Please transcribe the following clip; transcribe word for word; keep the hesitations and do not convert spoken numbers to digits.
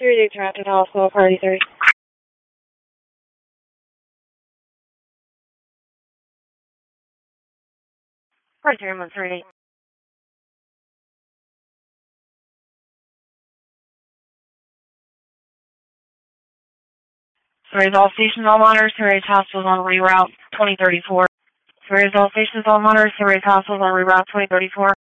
three days trapped at hospital, party three. Party three, one three eight. Surrey's all stations, all monitors, Surrey's hospitals on reroute twenty thirty-four. Surrey's all stations, all monitors, Surrey's hospitals on reroute twenty thirty-four.